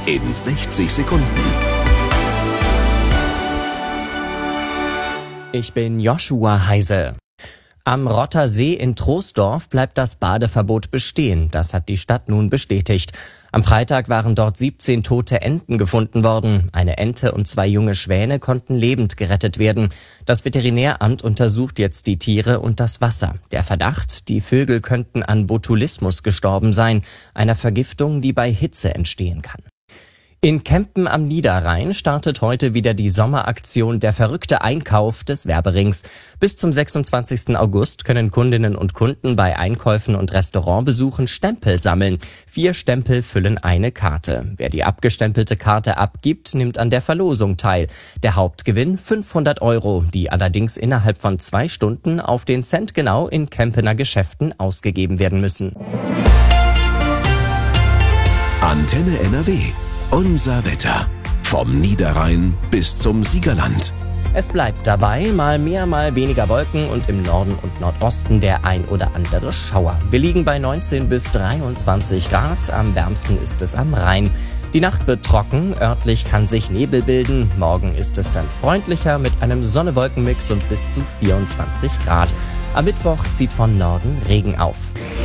in 60 Sekunden. Ich bin Joshua Heise. Am Rotter See in Troisdorf bleibt das Badeverbot bestehen. Das hat die Stadt nun bestätigt. Am Freitag waren dort 17 tote Enten gefunden worden. Eine Ente und 2 junge Schwäne konnten lebend gerettet werden. Das Veterinäramt untersucht jetzt die Tiere und das Wasser. Der Verdacht, die Vögel könnten an Botulismus gestorben sein, einer Vergiftung, die bei Hitze entstehen kann. In Kempen am Niederrhein startet heute wieder die Sommeraktion Der verrückte Einkauf des Werberings. Bis zum 26. August können Kundinnen und Kunden bei Einkäufen und Restaurantbesuchen Stempel sammeln. 4 Stempel füllen eine Karte. Wer die abgestempelte Karte abgibt, nimmt an der Verlosung teil. Der Hauptgewinn 500 €, die allerdings innerhalb von 2 Stunden auf den Cent genau in Kempener Geschäften ausgegeben werden müssen. Antenne NRW. Unser Wetter. Vom Niederrhein bis zum Siegerland. Es bleibt dabei, mal mehr, mal weniger Wolken und im Norden und Nordosten der ein oder andere Schauer. Wir liegen bei 19 bis 23 Grad, am wärmsten ist es am Rhein. Die Nacht wird trocken, örtlich kann sich Nebel bilden. Morgen ist es dann freundlicher mit einem Sonne-Wolken-Mix und bis zu 24 Grad. Am Mittwoch zieht von Norden Regen auf.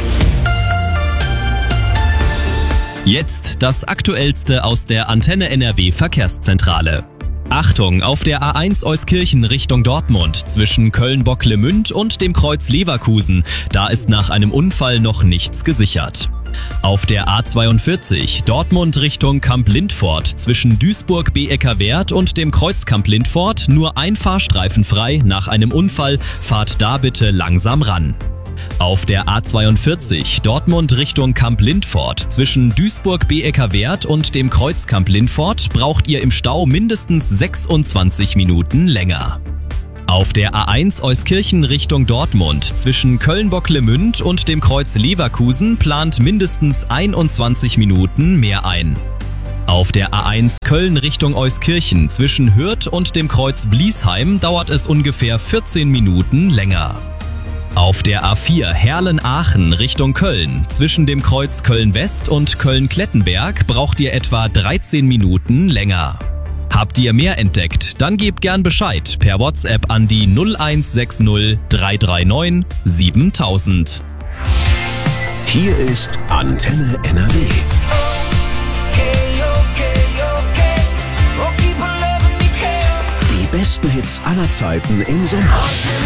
Jetzt das Aktuellste aus der Antenne NRW Verkehrszentrale. Achtung, auf der A1 Euskirchen Richtung Dortmund zwischen Köln-Bocklemünd und dem Kreuz Leverkusen. Da ist nach einem Unfall noch nichts gesichert. Auf der A42 Dortmund Richtung Kamp-Lindfort zwischen Duisburg-Beeckerwerth und dem Kreuz Kamp-Lindfort nur ein Fahrstreifen frei nach einem Unfall. Fahrt da bitte langsam ran. Auf der A42 Dortmund Richtung Kamp-Lindfort zwischen Duisburg-Beeckerwerth und dem Kreuz Kamp-Lindfort braucht ihr im Stau mindestens 26 Minuten länger. Auf der A1 Euskirchen Richtung Dortmund zwischen Köln-Bocklemünd und dem Kreuz Leverkusen plant mindestens 21 Minuten mehr ein. Auf der A1 Köln Richtung Euskirchen zwischen Hürth und dem Kreuz Bliesheim dauert es ungefähr 14 Minuten länger. Auf der A4 Herlen-Aachen Richtung Köln zwischen dem Kreuz Köln-West und Köln-Klettenberg braucht ihr etwa 13 Minuten länger. Habt ihr mehr entdeckt? Dann gebt gern Bescheid per WhatsApp an die 0160 339 7000. Hier ist Antenne NRW. Die besten Hits aller Zeiten im Sommer.